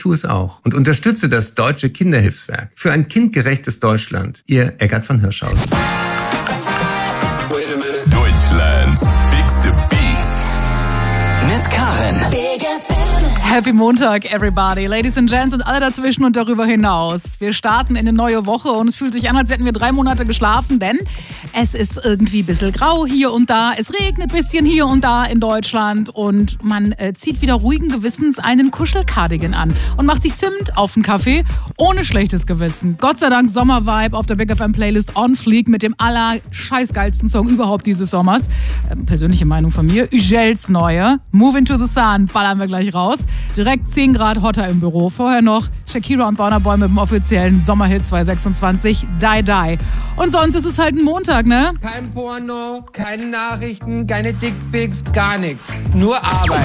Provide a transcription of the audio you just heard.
tue es auch und unterstütze das Deutsche Kinderhilfswerk für ein kindgerechtes Deutschland. Ihr Eggert von Hirschhausen. Deutschlands bigste Beats mit Karin. Happy Montag, everybody. Ladies and Gents und alle dazwischen und darüber hinaus. Wir starten in eine neue Woche und es fühlt sich an, als hätten wir 3 Monate geschlafen, denn es ist irgendwie ein bisschen grau hier und da. Es regnet ein bisschen hier und da in Deutschland und man zieht wieder ruhigen Gewissens einen Kuschelcardigan an und macht sich Zimt auf einen Kaffee ohne schlechtes Gewissen. Gott sei Dank Sommervibe auf der Big FM Playlist on Fleek mit dem allerscheißgeilsten Song überhaupt dieses Sommers. Persönliche Meinung von mir. Ugels neue. Moving to the Sun ballern wir gleich raus. Direkt 10 Grad hotter im Büro. Vorher noch Shakira und Burna Boy mit dem offiziellen Sommerhit 2026, Die Die. Und sonst ist es halt ein Montag, ne? Kein Porno, keine Nachrichten, keine Dickpics, gar nichts. Nur Arbeit.